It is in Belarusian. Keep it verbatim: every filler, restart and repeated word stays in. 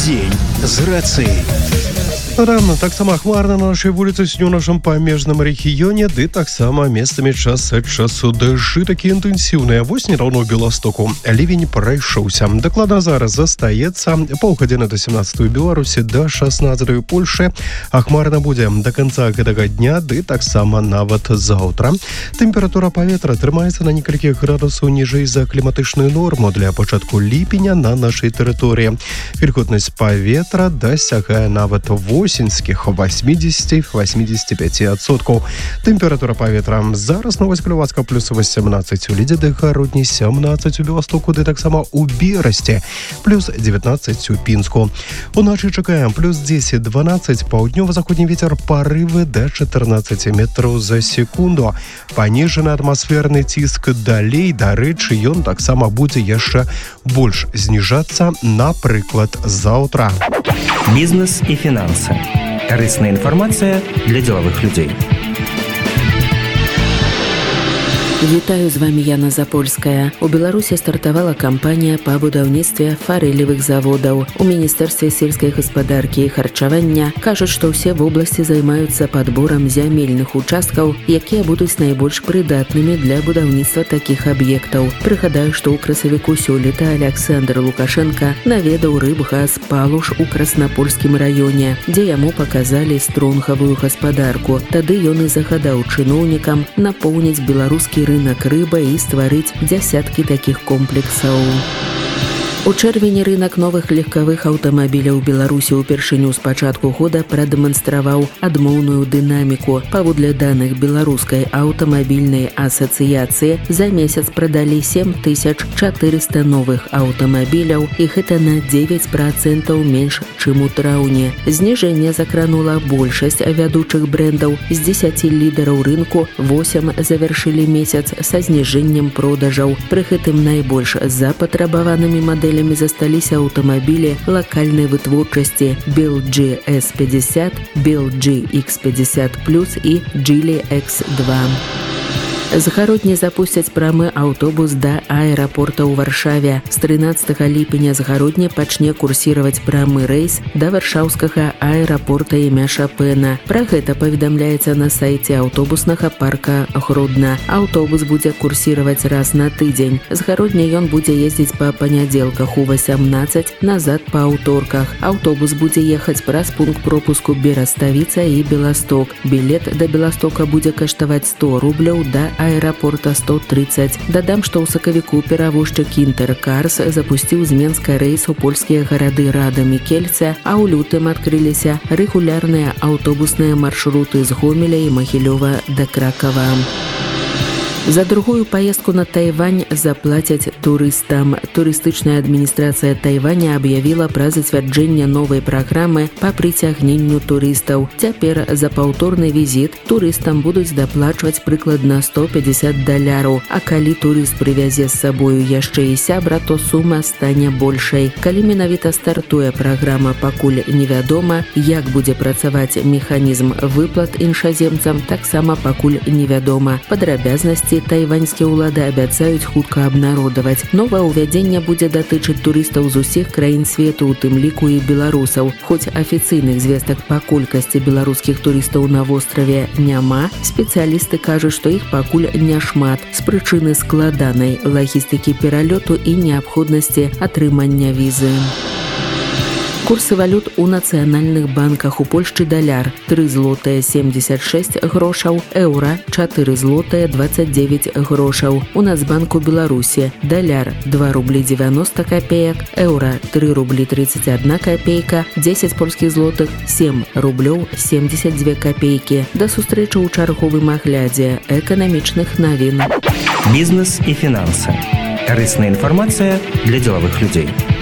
Дзень з рацыяй. Рано таксама хмарна на нашай вуліцы сёння ў нашым памежным рэгіёне, ды таксама месцамі час ад часу дажджы такія інтэнсіўныя. Вось нядаўно ў Беластоку лівень прайшоўся. Дакладна зараз застаецца паўгадзіны да сямнаццатай у Беларусі, да шаснаццатай у Польшы. А хмарна будзе да канца гэтага дня, ды таксама нават заўтра. Тэмпература паветра трымаецца на некалькі градусаў ніжэй за кліматычную норму для пачатку ліпеня на нашай тэрыторыі. Вільготнасць паветра дасягае нават восеньскіх восьмидесяти-восьмидесяти пяти адсоткаў. Тэмпература паветра зараз Новаскрывацка плюс восемнадцаць, у Лідзе ды Гародні сямнаццаць, у Беластоку ды таксама у Берасці плюс девятнадцать у Пінску. Уначы чакаем плюс дзесяць-дванаццаць, паўднёва-заходні вецер парывы да чатырнаццаці метраў за секунду. Паніжаны атмасферны ціск далей, дарэчы, ён таксама будзе яшчэ больш зніжацца, напрыклад, заўтра. Бізнес і фінансы. Карысная інфармацыя для дзелавых людзей. Вітаю, з вами Яна Запольская. У Беларусі стартавала кампанія па будаўніцтве фарэлевых заводаў. У Міністэрстве сельскай гаспадаркі і харчавання кажуць, што ўсе вобласці займаюцца падборам зямельных участкаў, якія будуць найбольш прыдатнымі для будаўніцтва такіх аб'ектаў. Прыгадаю, што ў красавіку сёлета Александр Лукашенко наведаў рыбгаз Палуш у Краснапольскім раёне, дзе яму паказалі стронгавую гаспадарку. Тады ён і загадаў чыноўнікам напоўніць беларускі рынок рыба і стварыць дзясяткі такіх комплексаў. У чэрвені рынок новых легкавых аўтамабіляў Беларусі ўпершыню з пачатку года прадэманстраваў адмоўную дынаміку. Паводле даных беларускай аўтамабільнай асацыяцыі за месяц прадалі сем тысяч чатырыста новых аўтамабіляў, і гэта на дзевяць працэнтаў менш, чым у траўні. Зніжэнне закранула большасць вядучых брэндаў. З дзесяці лідараў рынку восем завяршылі месяц са зніжэннем продажаў. Пры гэтым найбольш запатрабаванымі мадэлямі засталіся аўтамабілі лакальнай вытворчасці би эл джи эс пятьдесят, би эл джи ікс пятьдесят плюс і Geely ікс два. З Гародні запусцяць прамы аўтобус да аэрапорта ў Варшаве. З трынаццатага ліпеня з Гародні пачне курсіраваць прамы рэйс да варшаўскага аэрапорта імя Шапена. Пра гэта паведамляецца на сайце аўтобуснага парка Гродна. Аўтобус будзе курсіраваць раз на тыдзень. З Гародні ён будзе ездзіць па панядзелках у васямнаццаць, назад па аўторках. Аўтобус будзе ехаць праз пункт пропуску Бераставіца і Беласток. Білет да Беластока будзе каштаваць сто рублёў, да аэрапорта сто тридцать. Дадам, што ў сакавіку перавозчык Інтэркарс запусціў з Менска рэйс у польскія гарады Рада і Кельце, а ў лютым адкрыліся рэгулярныя аўтобусныя маршруты з Гомеля і Магілёва да Кракава. За другую паездку на Тайвань заплацяць турыстам. Турыстычная адміністрацыя Тайваня аб'явіла пра зацвярджэнне новай праграмы па прыцягненню турыстаў. Цяпер за паўторны візіт турыстам будуць даплачваць прыкладна сто пятьдесят даляраў, а калі турыст прывязе з сабою яшчэ і сябра, то сума стане большай. Калі менавіта стартуе праграма, пакуль невядома. Як будзе працаваць механізм выплат іншаземцам, таксама пакуль невядома. Падрабязнасці тайваньскія ўлады абяцаюць хутка абнародаваць. Новаўвядзенне будзе датычыць турыстаў з усіх краін свету, у тым ліку і беларусаў. Хоць афіцыйных звестак па колькасці беларускіх турыстаў на востраве няма, спецыялісты кажуць, што іх пакуль няшмат з прычыны складанай лагістыкі пералёту і неабходнасці атрымання візы. Курсы валют у нацыянальных банках. У Польшчы даляр тры злотыя семьдесят шесть грошаў, еўра чатыры злотыя двадцать девять грошаў. У Нацбанку Беларусі даляр два рублі девяносто копеек, еўра три рублі тридцать одна копейка, дзесяць польскіх злотых сем рублёў семьдесят две копейкі. Да сустрэчы ў чарговым аглядзе эканамічных навін. Бізнес і фінансы. Карысная інфармацыя для дзелавых людзей.